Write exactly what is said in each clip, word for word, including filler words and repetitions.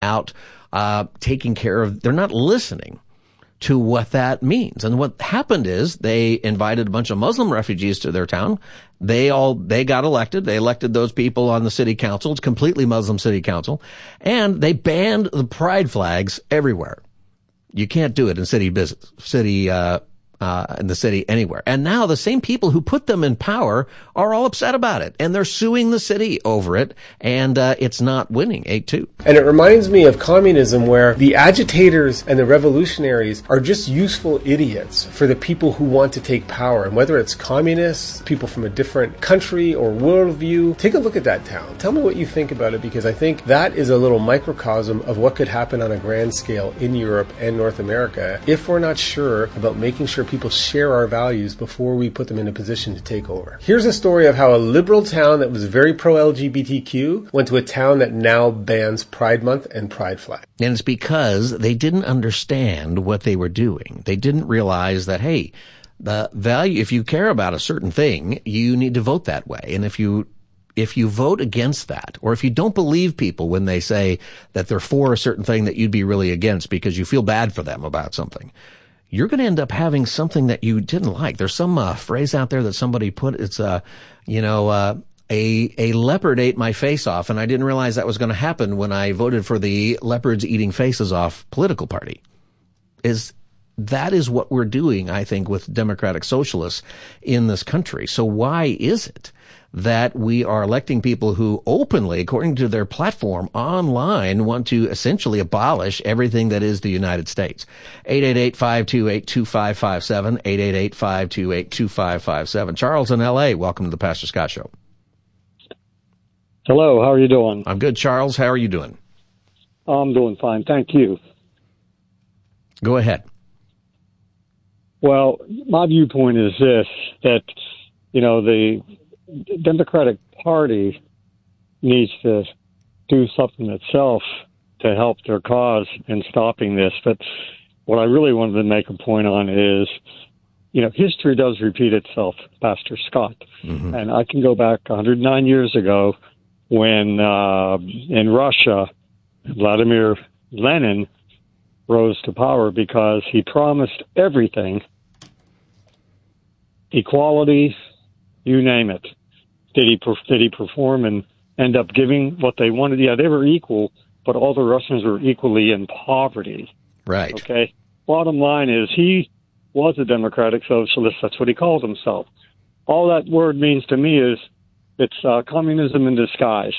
out uh, taking care of, they're not listening to what that means. And what happened is they invited a bunch of Muslim refugees to their town. They all, they got elected. They elected those people on the city council. It's completely Muslim city council. And they banned the pride flags everywhere. You can't do it in city business, city, uh, Uh, in the city anywhere. And now the same people who put them in power are all upset about it. And they're suing the city over it. And uh, it's not winning eight two. And it reminds me of communism, where the agitators and the revolutionaries are just useful idiots for the people who want to take power. And whether it's communists, people from a different country or worldview, take a look at that town. Tell me what you think about it, because I think that is a little microcosm of what could happen on a grand scale in Europe and North America if we're not sure about making sure people share our values before we put them in a position to take over. Here's a story of how a liberal town that was very pro-L G B T Q went to a town that now bans Pride Month and Pride flag. And it's because they didn't understand what they were doing. They didn't realize that, hey, the value, if you care about a certain thing, you need to vote that way. And if you If you vote against that, or if you don't believe people when they say that they're for a certain thing that you'd be really against because you feel bad for them about something, you're going to end up having something that you didn't like. There's some uh, phrase out there that somebody put. It's a, uh, you know, uh, a a leopard ate my face off, and I didn't realize that was going to happen when I voted for the leopards eating faces off political party. Is that is what we're doing, I think, with democratic socialists in this country. So why is it that we are electing people who openly, according to their platform online, want to essentially abolish everything that is the United States? eight eight eight, five two eight, two five five seven, eight eight eight, five two eight, two five five seven. Charles in L A, welcome to the Pastor Scott Show. Hello, how are you doing? I'm good, Charles. How are you doing? I'm doing fine, thank you. Go ahead. Well, my viewpoint is this, that, you know, the Democratic Party needs to do something itself to help their cause in stopping this. But what I really wanted to make a point on is, you know, history does repeat itself, Pastor Scott. Mm-hmm. And I can go back one hundred nine years ago when uh, in Russia, Vladimir Lenin rose to power because he promised everything, equality, you name it. Did he did he perform and end up giving what they wanted? Yeah, they were equal, but all the Russians were equally in poverty. Right. Okay. Bottom line is he was a democratic socialist. That's what he called himself. All that word means to me is it's uh, communism in disguise.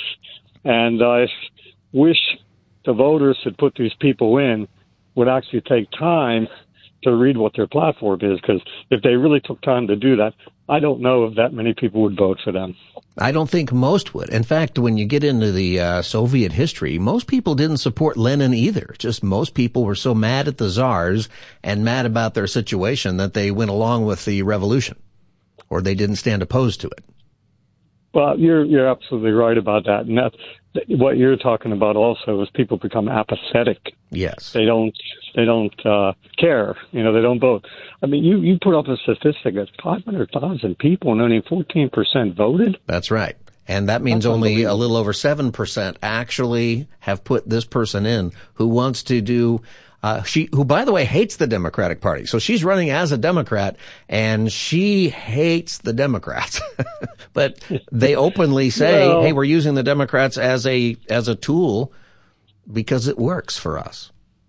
And I wish the voters that put these people in would actually take time to read what their platform is, because if they really took time to do that, I don't know if that many people would vote for them. I don't think most would. In fact, when you get into the uh, Soviet history, most people didn't support Lenin either. Just most people were so mad at the czars and mad about their situation that they went along with the revolution, or they didn't stand opposed to it. Well, you're you're absolutely right about that. And that's what you're talking about also is people become apathetic. Yes. They don't they don't uh, care. You know, they don't vote. I mean, you, you put up a statistic that five hundred thousand people and only fourteen percent voted. That's right. And that means That's only a little over seven percent actually have put this person in who wants to do Uh, she, who, by the way, hates the Democratic Party. So she's running as a Democrat, and she hates the Democrats. But they openly say, well, hey, we're using the Democrats as a as a tool because it works for us.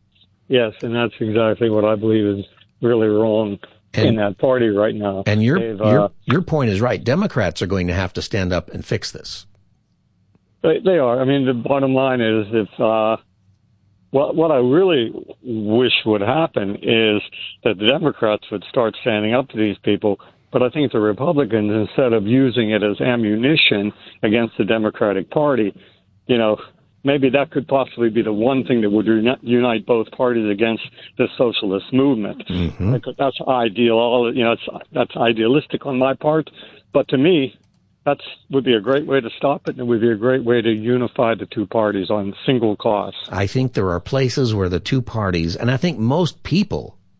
Yes, and that's exactly what I believe is really wrong and, in that party right now. And your, your, uh, your point is right. Democrats are going to have to stand up and fix this. They, they are. I mean, the bottom line is if uh, – What, what I really wish would happen is that the Democrats would start standing up to these people, but I think the Republicans, instead of using it as ammunition against the Democratic Party, you know, maybe that could possibly be the one thing that would unite both parties against the socialist movement. Mm-hmm. That's ideal. All you know, it's, that's idealistic on my part, but to me, that would be a great way to stop it, and it would be a great way to unify the two parties on single cause. I think there are places where the two parties, and I think most people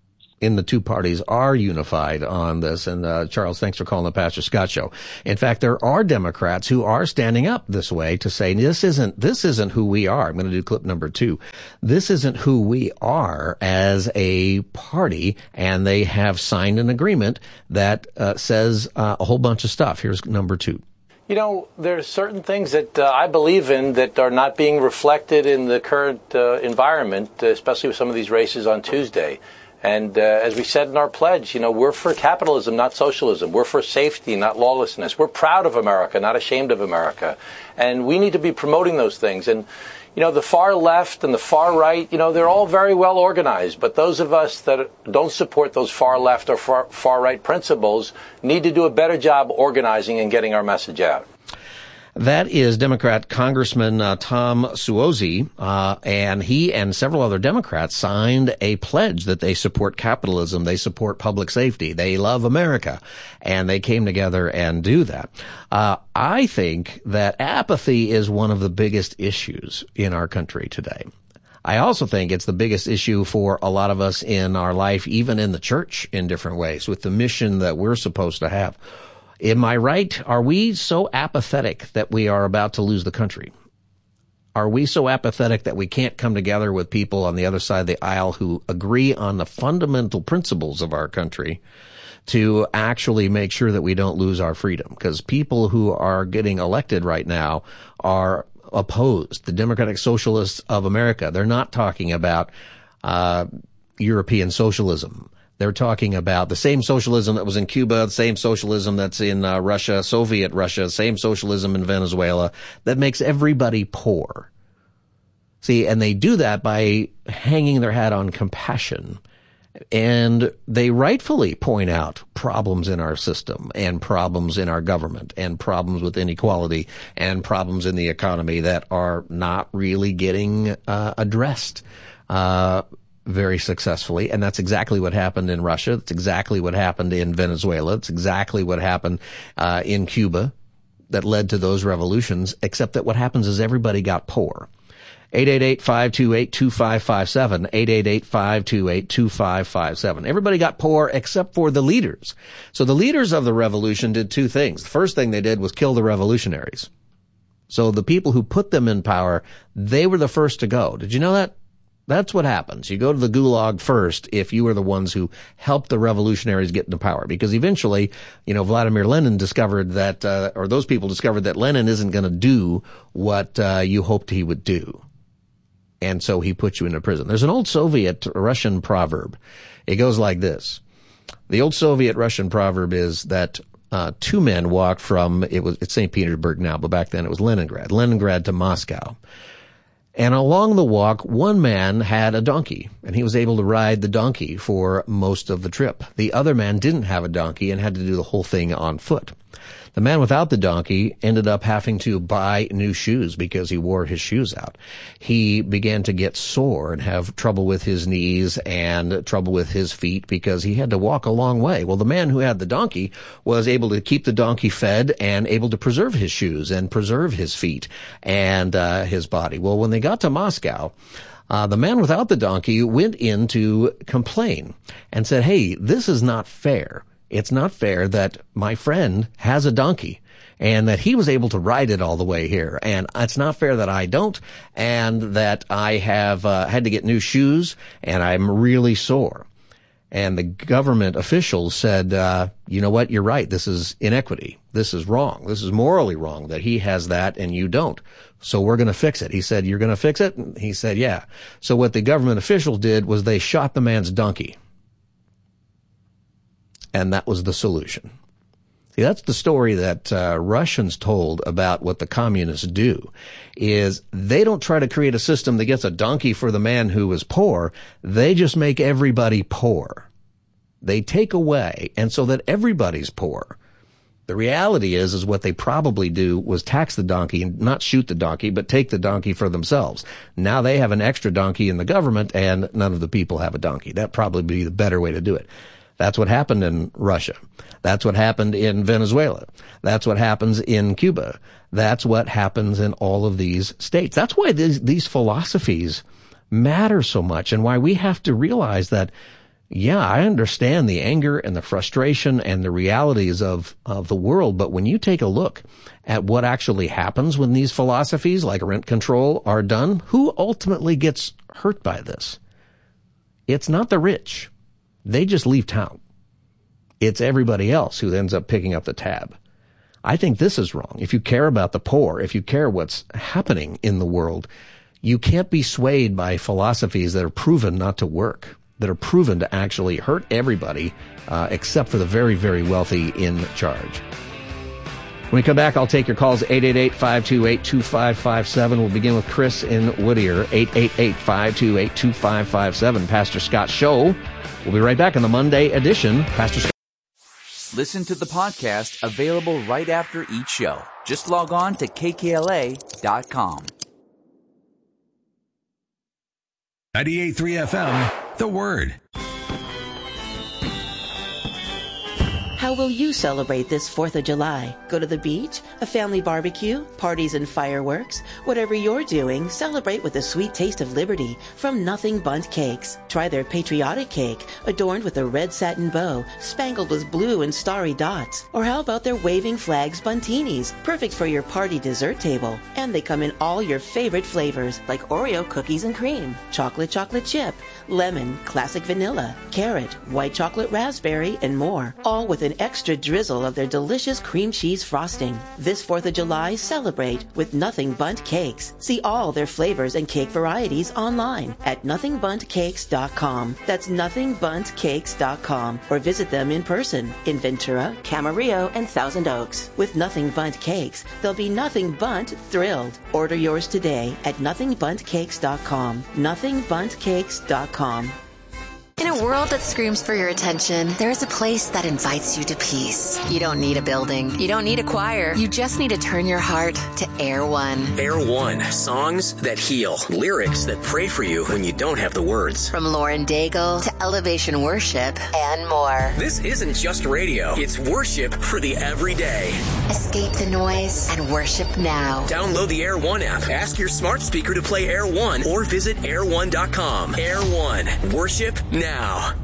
in the two parties are unified on this. And uh, Charles, thanks for calling the Pastor Scott Show. In fact, there are Democrats who are standing up this way to say this isn't this isn't who we are. I'm going to do clip number two. This isn't who we are as a party, and they have signed an agreement that uh, says uh, a whole bunch of stuff. Here's number two. You know, there's certain things that uh, I believe in that are not being reflected in the current uh, environment, uh, especially with some of these races on Tuesday. And uh, as we said in our pledge, you know, we're for capitalism, not socialism. We're for safety, not lawlessness. We're proud of America, not ashamed of America. And we need to be promoting those things. And, you know, the far left and the far right, you know, they're all very well organized. But those of us that don't support those far left or far, far right principles need to do a better job organizing and getting our message out. That is Democrat Congressman uh, Tom Suozzi, uh, and he and several other Democrats signed a pledge that they support capitalism, they support public safety, they love America, and they came together and do that. Uh, I think that apathy is one of the biggest issues in our country today. I also think it's the biggest issue for a lot of us in our life, even in the church in different ways, with the mission that we're supposed to have. Am I right? Are we so apathetic that we are about to lose the country? Are we so apathetic that we can't come together with people on the other side of the aisle who agree on the fundamental principles of our country to actually make sure that we don't lose our freedom? Because people who are getting elected right now are opposed. The Democratic Socialists of America, they're not talking about uh European socialism. They're talking about the same socialism that was in Cuba, the same socialism that's in uh, Russia, Soviet Russia, same socialism in Venezuela that makes everybody poor. See, and they do that by hanging their hat on compassion. And they rightfully point out problems in our system and problems in our government and problems with inequality and problems in the economy that are not really getting uh, addressed uh very successfully. And that's exactly what happened in Russia. That's exactly what happened in Venezuela. It's exactly what happened uh, in Cuba that led to those revolutions, except that what happens is everybody got poor. eight eight eight, five two eight, two five five seven, eight eight eight, five two eight, two five five seven. Everybody got poor except for the leaders. So the leaders of the revolution did two things. The first thing they did was kill the revolutionaries. So the people who put them in power, they were the first to go. Did you know that? That's what happens. You go to the gulag first if you were the ones who helped the revolutionaries get into power. Because eventually, you know, Vladimir Lenin discovered that, uh, or those people discovered that Lenin isn't going to do what uh, you hoped he would do. And so he put you into prison. There's an old Soviet Russian proverb. It goes like this. The old Soviet Russian proverb is that uh, two men walked from, it was, it's Saint Petersburg now, but back then it was Leningrad, Leningrad to Moscow. And along the walk, one man had a donkey, and he was able to ride the donkey for most of the trip. The other man didn't have a donkey and had to do the whole thing on foot. The man without the donkey ended up having to buy new shoes because he wore his shoes out. He began to get sore and have trouble with his knees and trouble with his feet because he had to walk a long way. Well, the man who had the donkey was able to keep the donkey fed and able to preserve his shoes and preserve his feet and uh, his body. Well, when they got to Moscow, Uh, the man without the donkey went in to complain and said, hey, this is not fair. It's not fair that my friend has a donkey and that he was able to ride it all the way here. And it's not fair that I don't and that I have uh, had to get new shoes and I'm really sore. And the government officials said, uh, you know what? You're right. This is inequity. This is wrong. This is morally wrong that he has that and you don't. So we're going to fix it. He said, you're going to fix it? And he said, yeah. So what the government officials did was they shot the man's donkey. And that was the solution. See, that's the story that uh, Russians told about what the communists do, is they don't try to create a system that gets a donkey for the man who is poor. They just make everybody poor. They take away, and so that everybody's poor. The reality is, is what they probably do was tax the donkey and not shoot the donkey, but take the donkey for themselves. Now they have an extra donkey in the government, and none of the people have a donkey. That'd probably be the better way to do it. That's what happened in Russia. That's what happened in Venezuela. That's what happens in Cuba. That's what happens in all of these states. That's why these, these philosophies matter so much and why we have to realize that, yeah, I understand the anger and the frustration and the realities of, of the world, but when you take a look at what actually happens when these philosophies like rent control are done, who ultimately gets hurt by this? It's not the rich. They just leave town. It's everybody else who ends up picking up the tab. I think this is wrong. If you care about the poor, if you care what's happening in the world, you can't be swayed by philosophies that are proven not to work, that are proven to actually hurt everybody, uh, except for the very, very wealthy in charge. When we come back, I'll take your calls, eight eight eight, five two eight, two five five seven. We'll begin with Chris in Whittier, eight eight eight, five two eight, two five five seven. Pastor Scott Show. We'll be right back on the Monday edition. Pastor Scott. Listen to the podcast available right after each show. Just log on to K K L A dot com. ninety-eight point three F M, The Word. How will you celebrate this fourth of July? Go to the beach, a family barbecue, parties and fireworks. Whatever you're doing, celebrate with a sweet taste of liberty from Nothing Bundt Cakes. Try their patriotic cake, adorned with a red satin bow, spangled with blue and starry dots. Or how about their waving flags buntinis, perfect for your party dessert table. And they come in all your favorite flavors, like Oreo cookies and cream, chocolate chocolate chip, lemon, classic vanilla, carrot, white chocolate raspberry, and more. All with an extra drizzle of their delicious cream cheese frosting. This fourth of July, celebrate with Nothing Bundt Cakes. See all their flavors and cake varieties online at nothing bundt cakes dot com. That's nothing bundt cakes dot com. Or visit them in person in Ventura, Camarillo, and Thousand Oaks. With Nothing Bundt Cakes, they'll be nothing but thrilled. Order yours today at nothing bundt cakes dot com. nothing bundt cakes dot com. In a world that screams for your attention, there is a place that invites you to peace. You don't need a building. You don't need a choir. You just need to turn your heart to Air One. Air One. Songs that heal. Lyrics that pray for you when you don't have the words. From Lauren Daigle to Elevation Worship and more. This isn't just radio. It's worship for the everyday. Escape the noise and worship now. Download the Air One app. Ask your smart speaker to play Air One or visit air one dot com. Air One. Worship now. Now.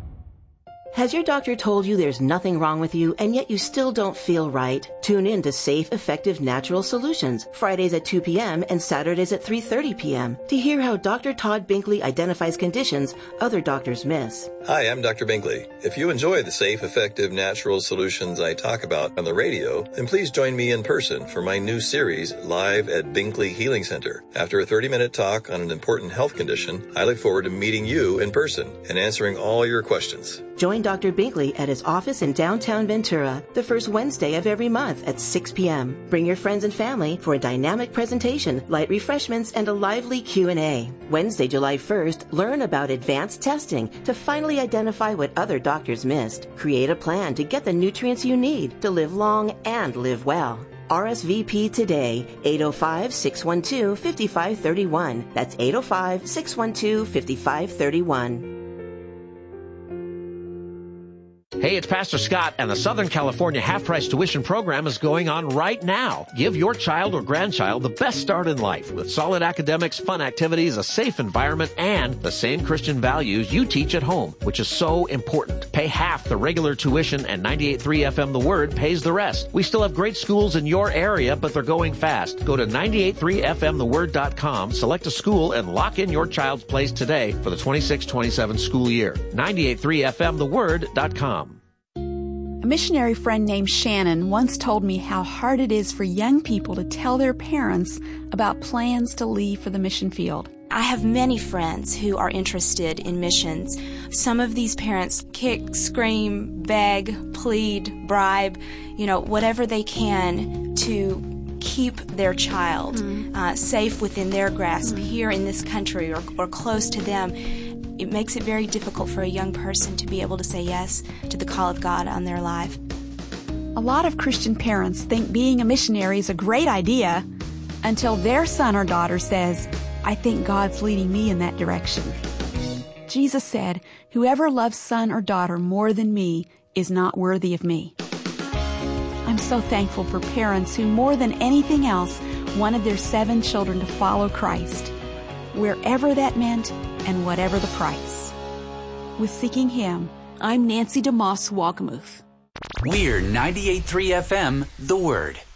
Has your doctor told you there's nothing wrong with you and yet you still don't feel right? Tune in to Safe, Effective Natural Solutions, Fridays at two p.m. and Saturdays at three thirty p.m. to hear how Doctor Todd Binkley identifies conditions other doctors miss. Hi, I'm Doctor Binkley. If you enjoy the safe, effective, natural solutions I talk about on the radio, then please join me in person for my new series, Live at Binkley Healing Center. After a thirty-minute talk on an important health condition, I look forward to meeting you in person and answering all your questions. Join Doctor Binkley at his office in downtown Ventura the first Wednesday of every month at six p.m. Bring your friends and family for a dynamic presentation, light refreshments, and a lively Q and A. Wednesday, July first, learn about advanced testing to finally identify what other doctors missed. Create a plan to get the nutrients you need to live long and live well. R S V P today, eight oh five, six one two, five five three one. That's eight oh five, six one two, five five three one. Hey, it's Pastor Scott, and the Southern California half-price tuition program is going on right now. Give your child or grandchild the best start in life with solid academics, fun activities, a safe environment, and the same Christian values you teach at home, which is so important. Pay half the regular tuition, and ninety-eight point three F M The Word pays the rest. We still have great schools in your area, but they're going fast. Go to ninety-eight point three F M the word dot com, select a school, and lock in your child's place today for the twenty-six twenty-seven school year. ninety-eight point three F M the word dot com. A missionary friend named Shannon once told me how hard it is for young people to tell their parents about plans to leave for the mission field. I have many friends who are interested in missions. Some of these parents kick, scream, beg, plead, bribe, you know, whatever they can to keep their child mm. uh, safe within their grasp mm. here in this country or, or close to them. It makes it very difficult for a young person to be able to say yes to the call of God on their life. A lot of Christian parents think being a missionary is a great idea until their son or daughter says, I think God's leading me in that direction. Jesus said, whoever loves son or daughter more than me is not worthy of me. I'm so thankful for parents who more than anything else wanted their seven children to follow Christ, wherever that meant and whatever the price. with seeking Him. I'm Nancy DeMoss Wagamuth. We're ninety-eight point three F M, The Word.